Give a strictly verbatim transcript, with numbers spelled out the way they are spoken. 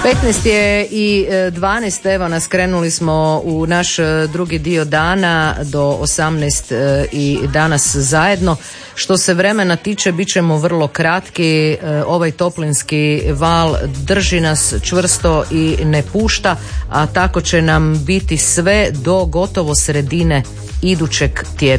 petnaest je i dvanaest, evo nas, krenuli smo u naš drugi dio dana do osamnaest i danas zajedno. Što se vremena tiče, bit ćemo vrlo kratki. Ovaj toplinski val drži nas čvrsto i ne pušta, a tako će nam biti sve do gotovo sredine idućeg tjedna.